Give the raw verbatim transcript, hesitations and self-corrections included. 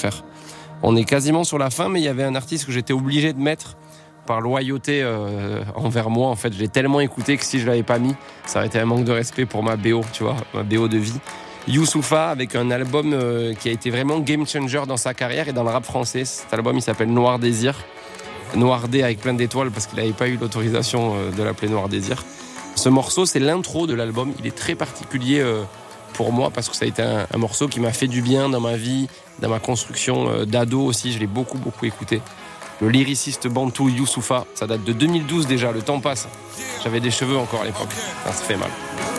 faire. On est quasiment sur la fin, mais il y avait un artiste que j'étais obligé de mettre par loyauté euh, envers moi. En fait, je l'ai tellement écouté que si je l'avais pas mis, ça aurait été un manque de respect pour ma B O, tu vois, ma B O de vie. Youssoupha avec un album euh, qui a été vraiment game changer dans sa carrière et dans le rap français. Cet album, il s'appelle Noir Désir. Noir D avec plein d'étoiles parce qu'il n'avait pas eu l'autorisation euh, de l'appeler Noir Désir. Ce morceau, c'est l'intro de l'album. Il est très particulier euh, pour moi parce que ça a été un, un morceau qui m'a fait du bien dans ma vie, dans ma construction euh, d'ado aussi. Je l'ai beaucoup, beaucoup écouté. Le lyriciste bantou Youssoupha, ça date de deux mille douze déjà, le temps passe. J'avais des cheveux encore à l'époque, ça se fait mal.